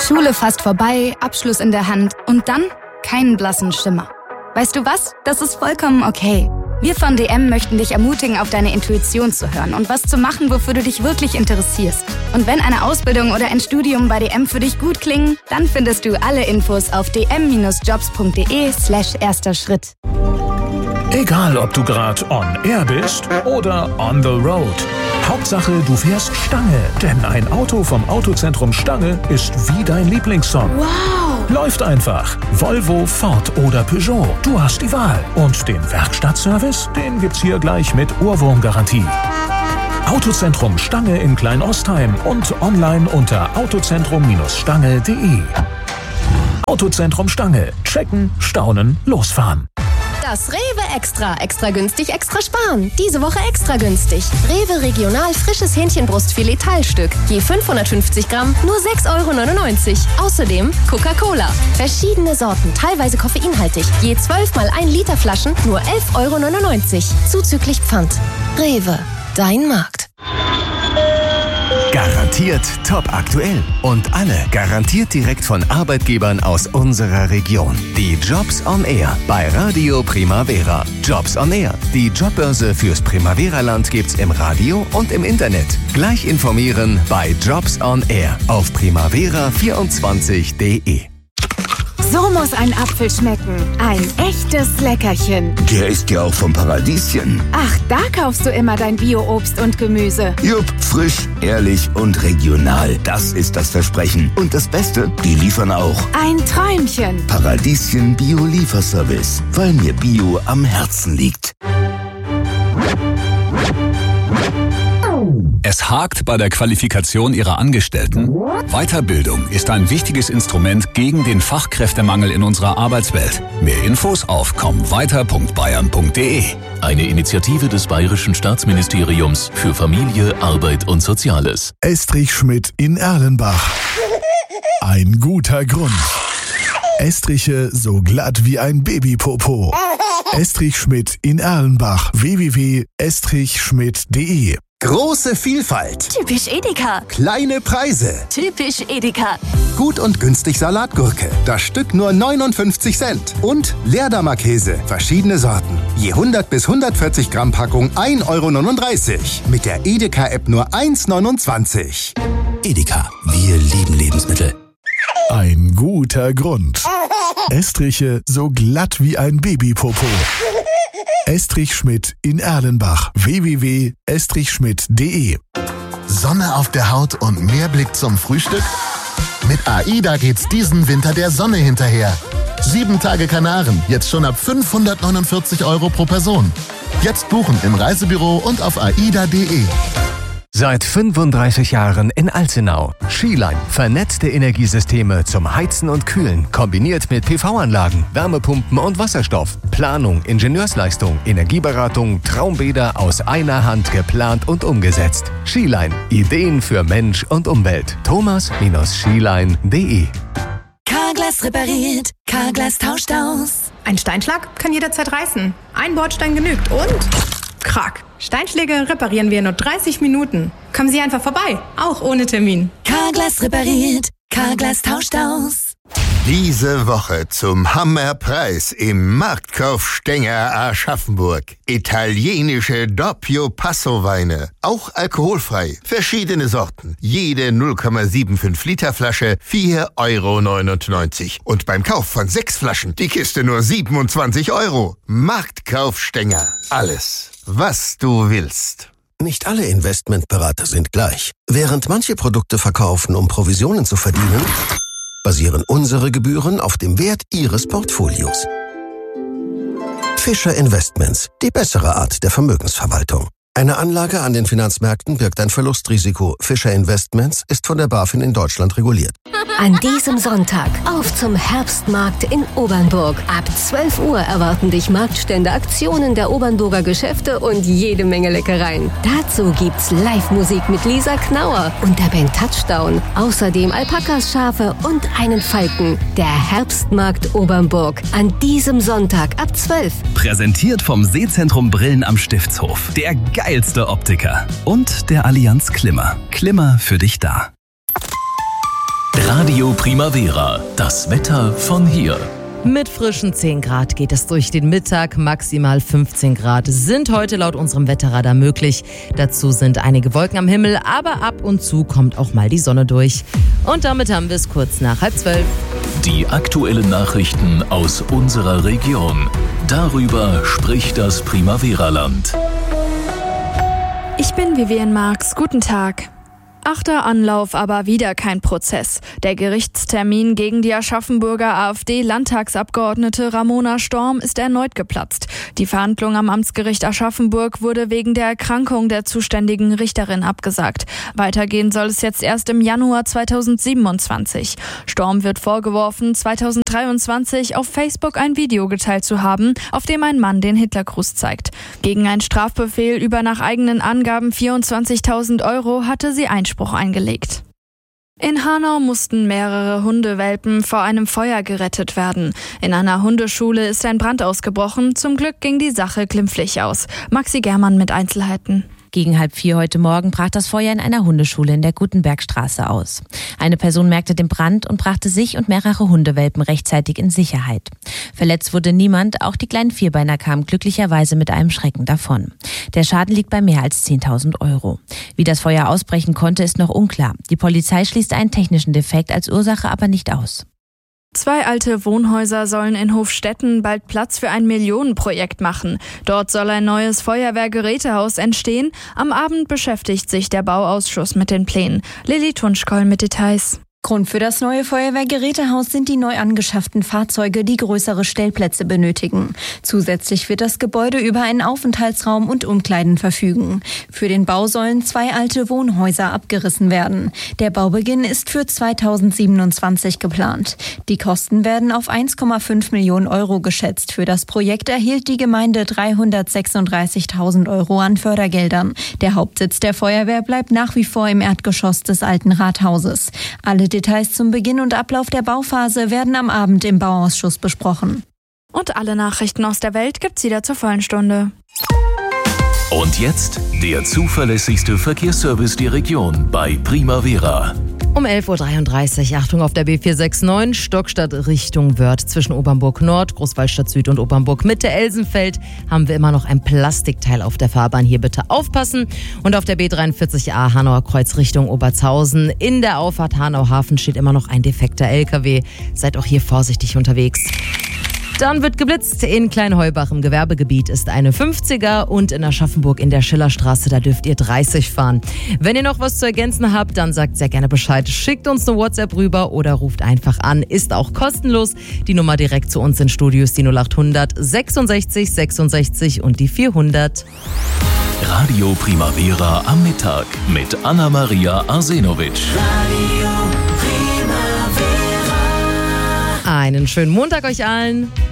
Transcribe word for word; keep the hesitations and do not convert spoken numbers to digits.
Schule fast vorbei, Abschluss in der Hand und dann keinen blassen Schimmer. Weißt du was? Das ist vollkommen okay. Wir von D M möchten dich ermutigen, auf deine Intuition zu hören und was zu machen, wofür du dich wirklich interessierst. Und wenn eine Ausbildung oder ein Studium bei D M für dich gut klingen, dann findest du alle Infos auf dm-jobs.de slash erster Schritt. Egal, ob du gerade on air bist oder on the road. Hauptsache, du fährst Stange, denn ein Auto vom Autozentrum Stange ist wie dein Lieblingssong. Wow! Läuft einfach. Volvo, Ford oder Peugeot. Du hast die Wahl. Und den Werkstattservice, den gibt's hier gleich mit Ohrwurmgarantie. Autozentrum Stange in Kleinostheim und online unter autozentrum Stange punkt de. Autozentrum Stange. Checken, staunen, losfahren. Das Rewe Extra. Extra günstig, extra sparen. Diese Woche extra günstig. Rewe Regional frisches Hähnchenbrustfilet Teilstück. Je fünfhundertfünfzig Gramm, nur sechs Euro neunundneunzig. Außerdem Coca-Cola. Verschiedene Sorten, teilweise koffeinhaltig. Je zwölf mal ein Liter Flaschen, nur elf Euro neunundneunzig. Zuzüglich Pfand. Rewe. Dein Markt. Garantiert top aktuell und alle garantiert direkt von Arbeitgebern aus unserer Region. Die Jobs on Air bei Radio Primavera. Jobs on Air. Die Jobbörse fürs Primavera-Land gibt's im Radio und im Internet. Gleich informieren bei Jobs on Air auf primavera vierundzwanzig punkt de. So muss ein Apfel schmecken. Ein echtes Leckerchen. Der ist ja auch vom Paradieschen. Ach, da kaufst du immer dein Bio-Obst und Gemüse. Jupp, frisch, ehrlich und regional. Das ist das Versprechen. Und das Beste, die liefern auch. Ein Träumchen. Paradieschen Bio-Lieferservice. Weil mir Bio am Herzen liegt. Es hakt bei der Qualifikation Ihrer Angestellten? Weiterbildung ist ein wichtiges Instrument gegen den Fachkräftemangel in unserer Arbeitswelt. Mehr Infos auf komm weiter punkt bayern punkt de. Eine Initiative des Bayerischen Staatsministeriums für Familie, Arbeit und Soziales. Estrich Schmidt in Erlenbach. Ein guter Grund. Estriche so glatt wie ein Babypopo. Estrich Schmidt in Erlenbach. w w w punkt estrich schmidt punkt de. Große Vielfalt. Typisch Edeka. Kleine Preise. Typisch Edeka. Gut und günstig Salatgurke. Das Stück nur neunundfünfzig Cent. Und Leerdammer Käse. Verschiedene Sorten. Je hundert bis hundertvierzig Gramm Packung ein Euro neununddreißig. Mit der Edeka-App nur eins neunundzwanzig. Edeka. Wir lieben Lebensmittel. Ein guter Grund. Estriche so glatt wie ein Babypopo. Estrich Schmidt in Erlenbach. w w w punkt estrich schmidt punkt de. Sonne auf der Haut und mehr Blick zum Frühstück? Mit AIDA geht's diesen Winter der Sonne hinterher. Sieben Tage Kanaren, jetzt schon ab fünfhundertneunundvierzig Euro pro Person. Jetzt buchen im Reisebüro und auf aida punkt de. Seit fünfunddreißig Jahren in Alzenau. Skiline. Vernetzte Energiesysteme zum Heizen und Kühlen. Kombiniert mit P V-Anlagen, Wärmepumpen und Wasserstoff. Planung, Ingenieursleistung, Energieberatung, Traumbäder aus einer Hand geplant und umgesetzt. Skiline. Ideen für Mensch und Umwelt. thomas skiline punkt de. Carglass repariert. Carglass tauscht aus. Ein Steinschlag kann jederzeit reißen. Ein Bordstein genügt und... Krack. Steinschläge reparieren wir in nur dreißig Minuten. Kommen Sie einfach vorbei, auch ohne Termin. Carglass repariert. Carglass tauscht aus. Diese Woche zum Hammerpreis im Marktkauf Stenger Aschaffenburg. Italienische Doppio Passo Weine. Auch alkoholfrei. Verschiedene Sorten. Jede null Komma fünfundsiebzig Liter Flasche vier Euro neunundneunzig. Und beim Kauf von sechs Flaschen die Kiste nur siebenundzwanzig Euro. Marktkauf Stenger. Alles, was du willst. Nicht alle Investmentberater sind gleich. Während manche Produkte verkaufen, um Provisionen zu verdienen, basieren unsere Gebühren auf dem Wert Ihres Portfolios. Fischer Investments, die bessere Art der Vermögensverwaltung. Eine Anlage an den Finanzmärkten birgt ein Verlustrisiko. Fischer Investments ist von der BaFin in Deutschland reguliert. An diesem Sonntag auf zum Herbstmarkt in Obernburg. Ab zwölf Uhr erwarten dich Marktstände, Aktionen der Obernburger Geschäfte und jede Menge Leckereien. Dazu gibt's Live-Musik mit Lisa Knauer und der Band Touchdown. Außerdem Alpakas, Schafe und einen Falken. Der Herbstmarkt Obernburg. An diesem Sonntag ab zwölf. Präsentiert vom Sehzentrum Brillen am Stiftshof. Der geilste Optiker. Und der Allianz Klimmer. Klimmer für dich da. Radio Primavera, das Wetter von hier. Mit frischen zehn Grad geht es durch den Mittag, maximal fünfzehn Grad sind heute laut unserem Wetterradar möglich. Dazu sind einige Wolken am Himmel, aber ab und zu kommt auch mal die Sonne durch. Und damit haben wir es kurz nach halb zwölf. Die aktuellen Nachrichten aus unserer Region. Darüber spricht das Primavera-Land. Ich bin Vivian Marx. Guten Tag. Achter Anlauf, aber wieder kein Prozess. Der Gerichtstermin gegen die Aschaffenburger AfD-Landtagsabgeordnete Ramona Storm ist erneut geplatzt. Die Verhandlung am Amtsgericht Aschaffenburg wurde wegen der Erkrankung der zuständigen Richterin abgesagt. Weitergehen soll es jetzt erst im Januar zweitausendsiebenundzwanzig. Storm wird vorgeworfen, zweitausenddreiundzwanzig auf Facebook ein Video geteilt zu haben, auf dem ein Mann den Hitlergruß zeigt. Gegen einen Strafbefehl über nach eigenen Angaben vierundzwanzigtausend Euro hatte sie Einspruch eingelegt. In Hanau mussten mehrere Hundewelpen vor einem Feuer gerettet werden. In einer Hundeschule ist ein Brand ausgebrochen. Zum Glück ging die Sache glimpflich aus. Maxi Germann mit Einzelheiten. Gegen halb vier heute Morgen brach das Feuer in einer Hundeschule in der Gutenbergstraße aus. Eine Person merkte den Brand und brachte sich und mehrere Hundewelpen rechtzeitig in Sicherheit. Verletzt wurde niemand, auch die kleinen Vierbeiner kamen glücklicherweise mit einem Schrecken davon. Der Schaden liegt bei mehr als zehntausend Euro. Wie das Feuer ausbrechen konnte, ist noch unklar. Die Polizei schließt einen technischen Defekt als Ursache aber nicht aus. Zwei alte Wohnhäuser sollen in Hofstetten bald Platz für ein Millionenprojekt machen. Dort soll ein neues Feuerwehrgerätehaus entstehen. Am Abend beschäftigt sich der Bauausschuss mit den Plänen. Lilly Tunschkoll mit Details. Grund für das neue Feuerwehrgerätehaus sind die neu angeschafften Fahrzeuge, die größere Stellplätze benötigen. Zusätzlich wird das Gebäude über einen Aufenthaltsraum und Umkleiden verfügen. Für den Bau sollen zwei alte Wohnhäuser abgerissen werden. Der Baubeginn ist für zweitausendsiebenundzwanzig geplant. Die Kosten werden auf eins Komma fünf Millionen Euro geschätzt. Für das Projekt erhielt die Gemeinde dreihundertsechsunddreißigtausend Euro an Fördergeldern. Der Hauptsitz der Feuerwehr bleibt nach wie vor im Erdgeschoss des alten Rathauses. Alle Details zum Beginn und Ablauf der Bauphase werden am Abend im Bauausschuss besprochen. Und alle Nachrichten aus der Welt gibt's wieder zur vollen Stunde. Und jetzt der zuverlässigste Verkehrsservice der Region bei Primavera. Um elf Uhr dreiunddreißig, Achtung auf der B vier sechs neun, Stockstadt Richtung Wörth. Zwischen Obernburg Nord, Großwallstadt Süd und Obernburg Mitte, Elsenfeld haben wir immer noch ein Plastikteil auf der Fahrbahn. Hier bitte aufpassen. Und auf der B dreiundvierzig A Hanauer Kreuz Richtung Obertshausen. In der Auffahrt Hanau-Hafen steht immer noch ein defekter L K W. Seid auch hier vorsichtig unterwegs. Dann wird geblitzt. In Kleinheubach im Gewerbegebiet ist eine fünfziger und in Aschaffenburg in der Schillerstraße, da dürft ihr dreißig fahren. Wenn ihr noch was zu ergänzen habt, dann sagt sehr gerne Bescheid. Schickt uns eine WhatsApp rüber oder ruft einfach an. Ist auch kostenlos. Die Nummer direkt zu uns in Studio ist die null acht hundert sechsundsechzig sechsundsechzig und die vierhundert. Radio Primavera am Mittag mit Anna-Maria Arsenovic. Radio Primavera. Einen schönen Montag euch allen.